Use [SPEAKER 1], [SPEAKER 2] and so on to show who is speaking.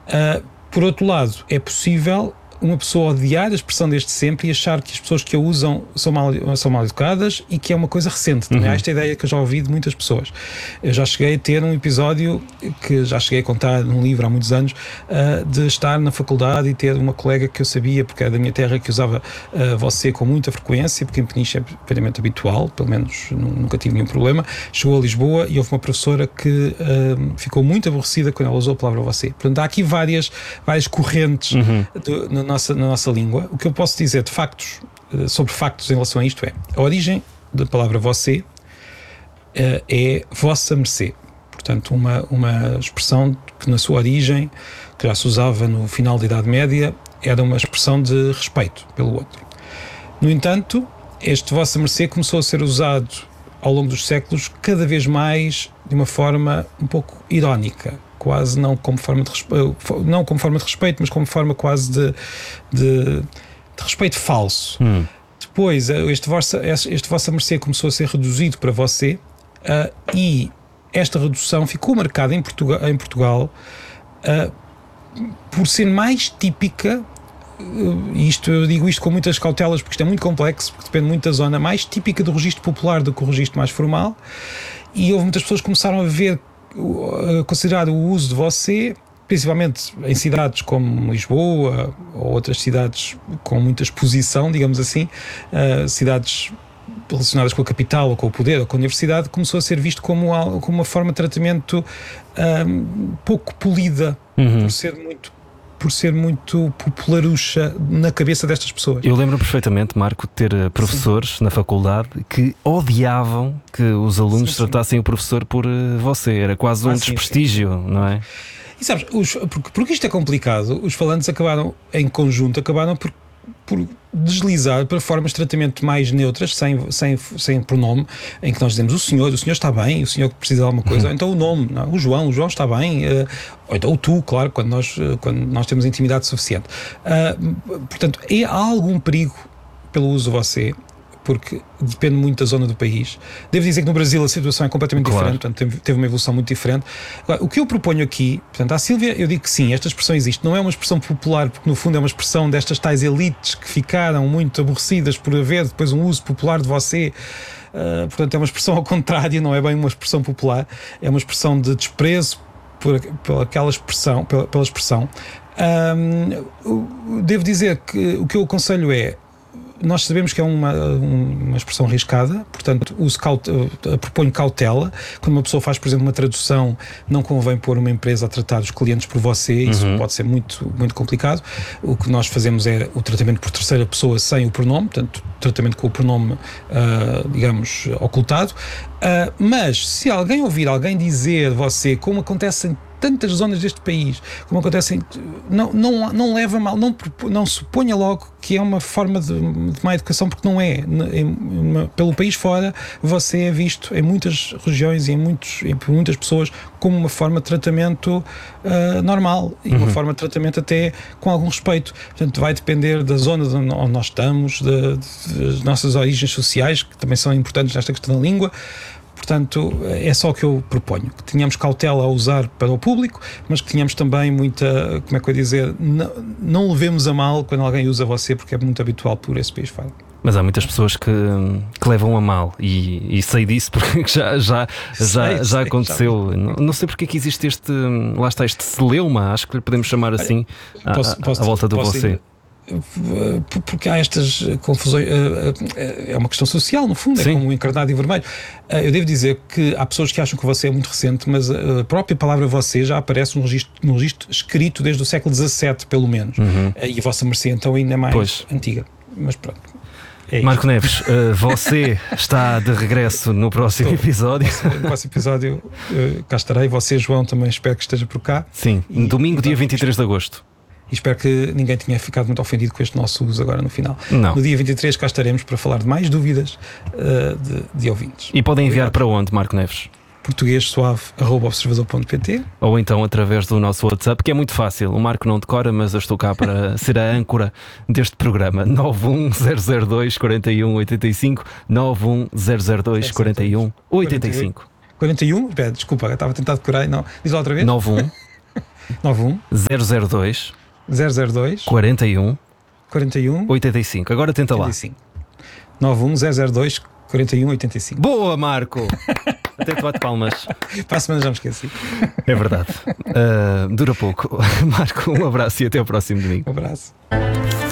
[SPEAKER 1] Por outro lado, é possível uma pessoa odiar a expressão desde sempre e achar que as pessoas que a usam são mal educadas e que é uma coisa recente. Também há esta ideia que eu já ouvi de muitas pessoas. Eu já cheguei a ter um episódio que já cheguei a contar num livro há muitos anos, de estar na faculdade e ter uma colega que eu sabia, porque era da minha terra, que usava você com muita frequência, porque em Peniche é perfeitamente habitual, pelo menos nunca tive nenhum problema. Chegou a Lisboa e houve uma professora que ficou muito aborrecida quando ela usou a palavra você. Portanto, há aqui várias correntes na nossa língua. O que eu posso dizer de factos, sobre factos em relação a isto é: a origem da palavra você é vossa mercê. Portanto, uma expressão que na sua origem, que já se usava no final da Idade Média, era uma expressão de respeito pelo outro. No entanto, este vossa mercê começou a ser usado ao longo dos séculos cada vez mais de uma forma um pouco irónica, quase não como forma de respeito, mas como forma quase de respeito falso. Depois, este vossa mercê começou a ser reduzido para você, e esta redução ficou marcada em Portugal por ser mais típica, eu digo isto com muitas cautelas porque isto é muito complexo, porque depende muito da zona, mais típica do registro popular do que o registro mais formal, e houve muitas pessoas que começaram a considerar o uso de você, principalmente em cidades como Lisboa ou outras cidades com muita exposição, digamos assim, cidades relacionadas com a capital ou com o poder ou com a universidade, começou a ser visto como uma forma de tratamento pouco polida, por ser muito popularucha na cabeça destas pessoas.
[SPEAKER 2] Eu lembro perfeitamente, Marco, de ter professores na faculdade que odiavam que os alunos tratassem o professor por você. Era quase um desprestígio, não é?
[SPEAKER 1] E sabes, porque isto é complicado, os falantes acabaram por deslizar para formas de tratamento mais neutras, sem pronome, em que nós dizemos o senhor está bem, o senhor que precisa de alguma coisa, ou então o nome, não, o João está bem, ou então o tu, claro, quando nós temos intimidade suficiente. Portanto, há algum perigo pelo uso de você, porque depende muito da zona do país. Devo dizer que no Brasil a situação é completamente diferente, portanto teve uma evolução muito diferente. Agora, o que eu proponho aqui, portanto, à Sílvia, eu digo que sim, esta expressão existe, não é uma expressão popular, porque no fundo é uma expressão destas tais elites que ficaram muito aborrecidas por haver depois um uso popular de você. Portanto, é uma expressão ao contrário, não é bem uma expressão popular, é uma expressão de desprezo pela expressão. Devo dizer que o que eu aconselho é: nós sabemos que é uma expressão arriscada, portanto proponho cautela. Quando uma pessoa faz, por exemplo, uma tradução, não convém pôr uma empresa a tratar os clientes por você, isso pode ser muito, muito complicado. O que nós fazemos é o tratamento por terceira pessoa sem o pronome, portanto, tratamento com o pronome, digamos, ocultado. Mas se alguém ouvir alguém dizer você, como acontece em tantas zonas deste país, como acontecem, não leva mal, não suponha logo que é uma forma de má educação, porque não é. Pelo país fora, você é visto em muitas regiões e por muitas pessoas como uma forma de tratamento normal e uma forma de tratamento até com algum respeito. Portanto, vai depender da zona onde nós estamos, das nossas origens sociais, que também são importantes nesta questão da língua. Portanto, é só o que eu proponho, que tenhamos cautela a usar para o público, mas que tenhamos também muita, como é que eu ia dizer, não levemos a mal quando alguém usa você, porque é muito habitual por esse país fora.
[SPEAKER 2] Mas há muitas pessoas que levam a mal, e sei disso porque já aconteceu. Não sei porque é que existe este celeuma, acho que lhe podemos chamar assim, à volta do você.
[SPEAKER 1] Porque há estas confusões, é uma questão social, no fundo. Sim. É como o encarnado e vermelho. Eu devo dizer que há pessoas que acham que você é muito recente, mas a própria palavra você já aparece num registro escrito desde o século XVII, pelo menos. E a vossa mercê então ainda é mais antiga. Mas pronto.
[SPEAKER 2] Marco Neves, você está de regresso no próximo episódio.
[SPEAKER 1] No próximo episódio cá estarei. Você, João, também espero que esteja por cá.
[SPEAKER 2] Sim, domingo, dia 23 de agosto.
[SPEAKER 1] E espero que ninguém tenha ficado muito ofendido com este nosso uso agora no final.
[SPEAKER 2] Não.
[SPEAKER 1] No dia 23 cá estaremos para falar de mais dúvidas de ouvintes.
[SPEAKER 2] E podem enviar para onde, Marco Neves?
[SPEAKER 1] portuguesuave@observador.pt
[SPEAKER 2] ou então através do nosso WhatsApp, que é muito fácil. O Marco não decora, mas eu estou cá para ser a âncora deste programa. 91002 4185 91002 4185.
[SPEAKER 1] 41? Desculpa, eu estava a tentar decorar e não. Diz lá outra vez.
[SPEAKER 2] 91
[SPEAKER 1] 91
[SPEAKER 2] 002
[SPEAKER 1] 002
[SPEAKER 2] 41
[SPEAKER 1] 41
[SPEAKER 2] 85. Agora tenta
[SPEAKER 1] 85. 91 002 41 85.
[SPEAKER 2] Boa, Marco! Até te bate palmas.
[SPEAKER 1] Para a semana já me esqueci.
[SPEAKER 2] É verdade. Dura pouco. Marco, um abraço e até ao próximo domingo.
[SPEAKER 1] Um abraço.